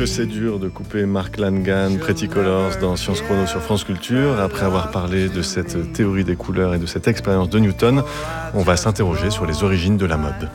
que c'est dur de couper Mark Lanegan, Pretty Colors dans Science Chrono sur France Culture. Après avoir parlé de cette théorie des couleurs et de cette expérience de Newton, on va s'interroger sur les origines de la mode.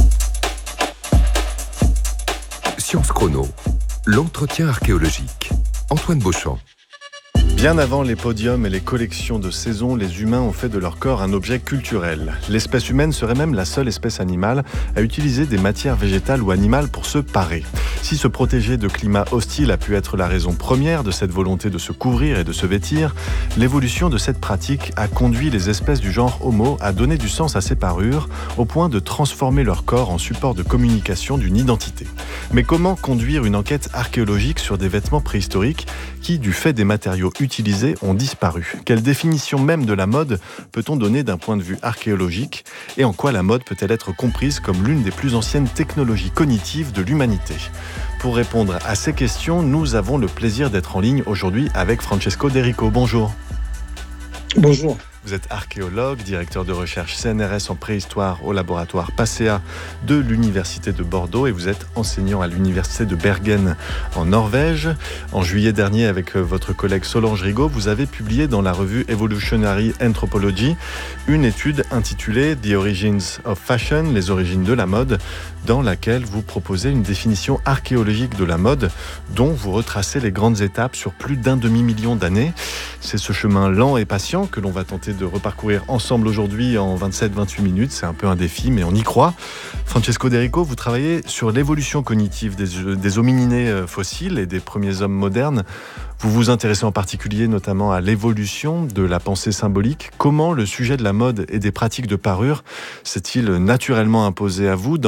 Science Chrono, l'entretien archéologique. Antoine Beauchamp. Bien avant les podiums et les collections de saison, les humains ont fait de leur corps un objet culturel. L'espèce humaine serait même la seule espèce animale à utiliser des matières végétales ou animales pour se parer. Si se protéger de climats hostiles a pu être la raison première de cette volonté de se couvrir et de se vêtir, l'évolution de cette pratique a conduit les espèces du genre Homo à donner du sens à ces parures, au point de transformer leur corps en support de communication d'une identité. Mais comment conduire une enquête archéologique sur des vêtements préhistoriques qui, du fait des matériaux utilisés, ont disparu? Quelle définition même de la mode peut-on donner d'un point de vue archéologique? Et en quoi la mode peut-elle être comprise comme l'une des plus anciennes technologies cognitives de l'humanité? Pour répondre à ces questions, nous avons le plaisir d'être en ligne aujourd'hui avec Francesco Derico. Bonjour. Bonjour. Vous êtes archéologue, directeur de recherche CNRS en préhistoire au laboratoire PACEA de l'Université de Bordeaux et vous êtes enseignant à l'Université de Bergen en Norvège. En juillet dernier, avec votre collègue Solange Rigaud, vous avez publié dans la revue Evolutionary Anthropology une étude intitulée The Origins of Fashion, les origines de la mode, dans laquelle vous proposez une définition archéologique de la mode dont vous retracez les grandes étapes sur plus d'un demi-million d'années. C'est ce chemin lent et patient que l'on va tenter de reparcourir ensemble aujourd'hui en 27-28 minutes. C'est un peu un défi, mais on y croit. Francesco Derico, vous travaillez sur l'évolution cognitive des homininés fossiles et des premiers hommes modernes. Vous vous intéressez en particulier notamment à l'évolution de la pensée symbolique. Comment le sujet de la mode et des pratiques de parure s'est-il naturellement imposé à vous